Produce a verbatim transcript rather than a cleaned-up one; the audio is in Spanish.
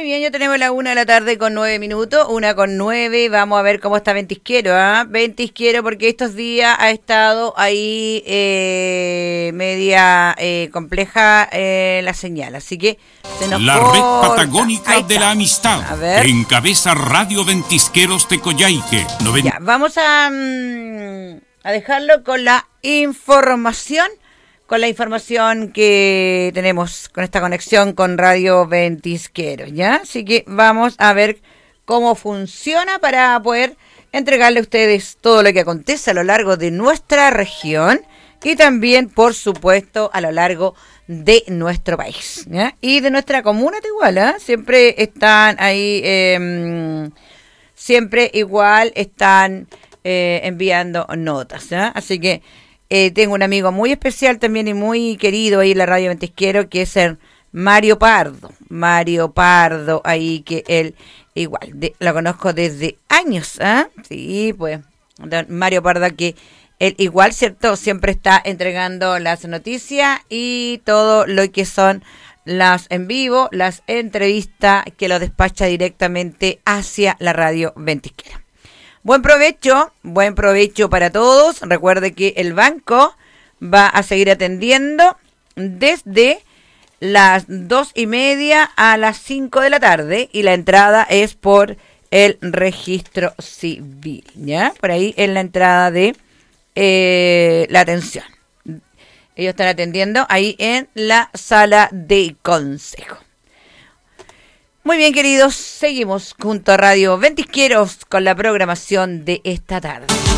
bien, ya tenemos la una de la tarde con nueve minutos, una con nueve, vamos a ver cómo está Ventisquero, ¿ah? ¿eh? Ventisquero porque estos días ha estado ahí eh, media eh, compleja eh, la señal, así que se nos La corta. red patagónica de la amistad, a ver. que encabeza Radio Ventisqueros Tecoyhaique. noventa Ya, vamos a, mm, a dejarlo con la información. Con la información que tenemos con esta conexión con Radio Ventisquero, ¿ya? Así que vamos a ver cómo funciona para poder entregarle a ustedes todo lo que acontece a lo largo de nuestra región y también, por supuesto, a lo largo de nuestro país, ¿ya? Y de nuestra comuna de igual, ¿eh? Siempre están ahí, eh, siempre igual están eh, enviando notas, ¿ya? Así que Eh, tengo un amigo muy especial también y muy querido ahí en la Radio Ventisquero, que es el Mario Pardo. Mario Pardo, ahí que él igual, de, lo conozco desde años, ¿ah? ¿eh? Sí, pues, don Mario Pardo, que él igual, ¿cierto? Siempre está entregando las noticias y todo lo que son las en vivo, las entrevistas que lo despacha directamente hacia la Radio Ventisquera. Buen provecho, buen provecho para todos. Recuerde que el banco va a seguir atendiendo desde las dos y media a las cinco de la tarde y la entrada es por el registro civil, ¿ya? Por ahí es la entrada de eh, la atención. Ellos están atendiendo ahí en la sala de consejo. Muy bien, queridos, seguimos junto a Radio Ventisqueros con la programación de esta tarde.